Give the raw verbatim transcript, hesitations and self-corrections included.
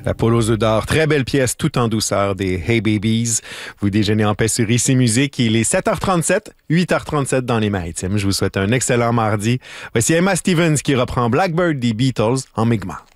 La Poule aux œufs d'or, très belle pièce, tout en douceur des Hey Babies. Vous déjeunez en paix sur Ici Musique. Il est sept heures trente-sept, huit heures trente-sept dans les Maritimes. Je vous souhaite un excellent mardi. Voici Emma Stevens qui reprend Blackbird des Beatles en Mi'kmaq.